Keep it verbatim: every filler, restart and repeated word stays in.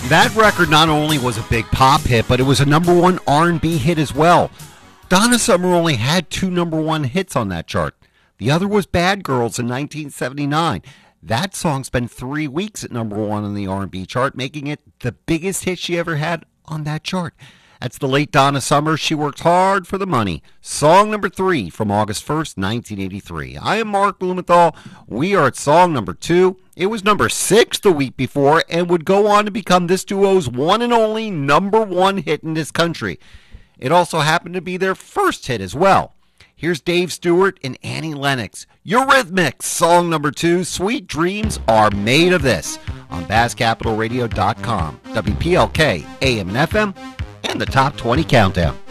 That record not only was a big pop hit, but it was a number one R and B hit as well. Donna Summer only had two number one hits on that chart. The other was Bad Girls in nineteen seventy-nine. That song spent three weeks at number one on the R and B chart, making it the biggest hit she ever had on that chart. That's the late Donna Summer. She worked hard for the money. Song number three from August first, nineteen eighty-three. I am Mark Blumenthal. We are at song number two. It was number six the week before and would go on to become this duo's one and only number one hit in this country. It also happened to be their first hit as well. Here's Dave Stewart and Annie Lennox. Eurythmics, song number two, Sweet Dreams Are Made of This, on Bass Capital Radio dot com, W P L K, A M and F M, and the Top twenty Countdown.